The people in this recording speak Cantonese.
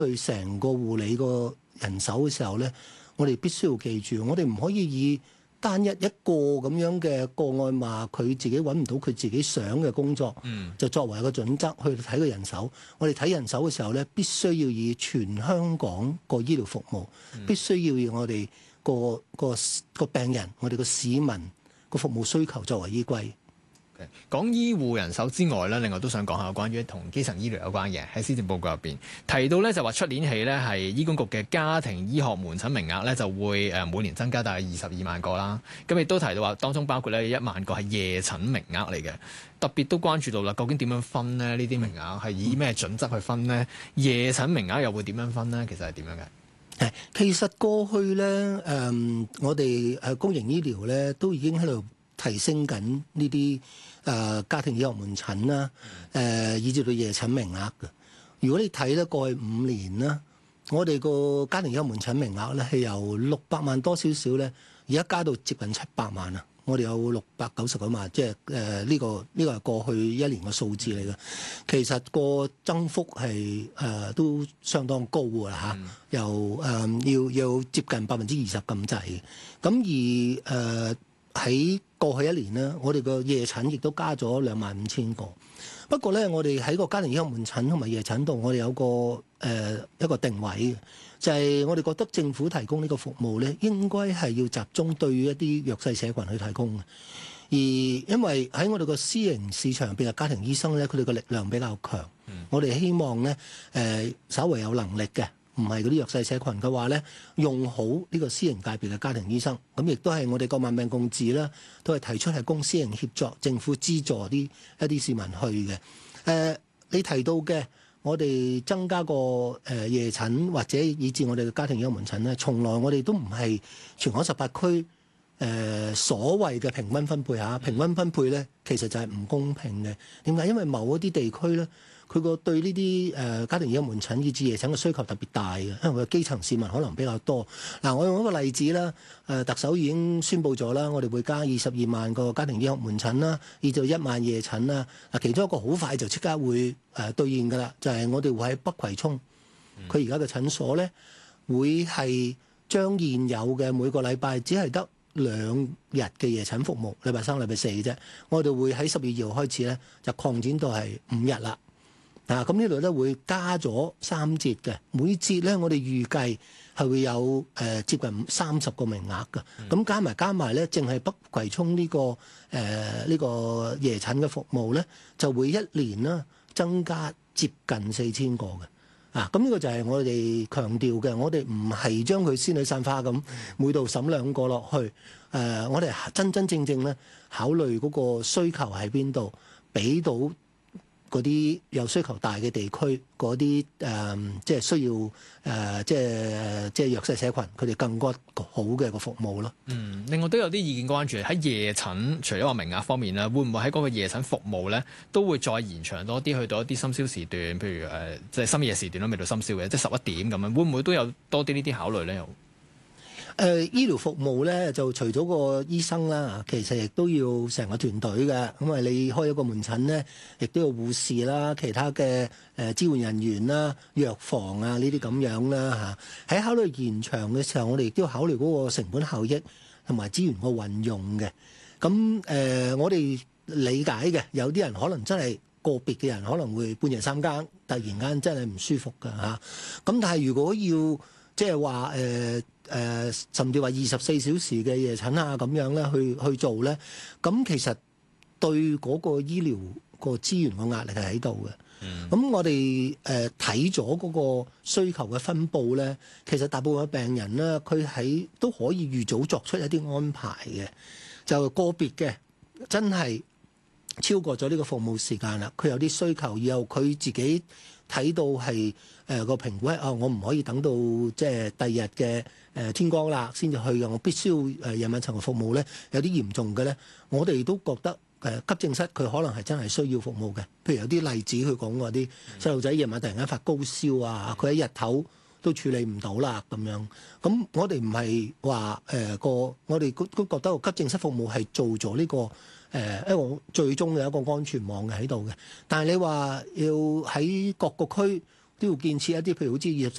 對成個護理個人手嘅時候咧，我哋必須要記住，我哋唔可以以單一個咁樣嘅個案話佢自己揾唔到佢自己想嘅工作，就作為一個準則去睇個人手。我哋睇人手嘅時候咧，必須要以全香港個醫療服務，必須要以我哋個病人、我哋個市民個服務需求作為依歸。 講醫護人手之外咧，另外都想講下關於同基層醫療有關嘅。喺施政報告入邊提到咧，就話出年起咧係醫管局嘅家庭醫學門診名額咧就會每年增加大概22萬個啦。咁亦都提到話當中包括咧1萬個係夜診名額嚟嘅，特別都關注到啦，究竟點樣分呢？呢啲名額係以咩準則去分呢？夜診名額又會點樣分呢？其實係點樣嘅？ 其實過去咧我哋公營醫療咧都已經喺度提升緊呢啲家庭醫學門診啦，以至到夜診名額嘅。如果你睇咧過去5年啦，我哋個家庭醫學門診名額咧係由600萬多少少咧，而家加到接近700萬啊！我哋有699萬，即係呢個係過去1年嘅數字嚟嘅。其實個增幅係都相當高㗎啦嚇，要接近20%咁滯嘅。咁而喺過去1年呢，我哋個夜診亦都加咗25,000個。不過咧，我哋喺個家庭醫學門診同埋夜診度，我哋有一個定位嘅，就係我哋覺得政府提供呢個服務咧，應該係要集中對一啲弱勢社群去提供嘅。而因為喺我哋個私營市場入邊嘅家庭醫生咧，佢哋個力量比較強，我哋希望咧稍為有能力嘅，唔係嗰啲弱勢社群嘅話咧，用好呢個私營界別嘅家庭醫生，咁亦都係我哋個萬病共治啦，都係提出係公私營協作，政府資助一啲市民去嘅。你提到嘅，我哋增加個夜診或者以至我哋嘅家庭醫學門診咧，從來我哋都唔係全港18區所謂嘅平均分配嚇，平均分配咧其實就係唔公平嘅。點解？因為某一啲地區咧，佢個對呢啲家庭醫學門診以至夜診嘅需求特別大嘅，因為佢基層市民可能比較多。嗱，我用一個例子啦，特首已經宣布咗啦，我哋會加22萬個家庭醫學門診啦，以至1萬夜診啦。嗱，其中一個好快就即刻會兌現㗎啦，就係我哋會喺北葵涌，佢而家嘅診所咧，會係將現有嘅每個禮拜只係得2日嘅夜診服務，禮拜3、禮拜4嘅啫。我哋會喺10月2號開始咧，就擴展到係5日啦。咁呢度咧會加咗3節嘅，每節咧我哋預計係會有接近30個名額嘅。咁加埋咧，淨係北葵涌呢個夜診嘅服務咧，就會1年啦增加接近4,000個嘅。咁呢個就係我哋強調嘅，我哋唔係將佢仙女散花咁每度審2個落去。我哋真正咧考慮嗰個需求喺邊度，俾到嗰啲有需求大嘅地區，嗰啲即係需要即係弱勢社群，佢哋更加好嘅個服務咯。 另外都有啲意見關注喺夜診，除咗話名額方面咧，會唔會喺嗰個夜診服務咧，都會再延長多啲，去到一啲深宵時段，譬如即係深夜時段都未到深宵嘅，即係11點咁樣，會唔會都有多啲呢啲考慮咧？又醫療服務咧，就除咗個醫生啦，其實亦都要成個團隊嘅。咁你開一個門診咧，亦都有護士啦、其他嘅支援人員啦、藥房啊呢啲咁樣啦嚇。喺考慮延長嘅時候，我哋亦都要考慮嗰個成本效益同埋資源個運用嘅。咁我哋理解嘅，有啲人可能真係個別嘅人可能會半夜3更突然間真係唔舒服㗎嚇。咁但係如果要即係話甚至話24小時嘅夜診啊咁樣咧去做咧，咁其實對嗰個醫療個資源個壓力係喺度嘅。咁我哋睇咗嗰個需求嘅分佈咧，其實大部分病人咧，佢都可以預早作出一啲安排嘅。就個別嘅真係超過咗呢個服務時間啦，佢有啲需求，以後佢自己睇到係個評估我唔可以等到即係第二日嘅天光啦先至去嘅，我必須要夜晚層嘅服務咧，有啲嚴重嘅咧，我哋都覺得急症室佢可能係真係需要服務嘅。譬如有啲例子佢講過啲細路仔夜晚突然間發高燒啊，佢喺日頭都處理唔到啦咁樣。咁我哋唔係話我哋都覺得個急症室服務係做咗呢個一個最終嘅一個安全網嘅喺度嘅。但係你話要喺各個區都要建設一啲譬如好似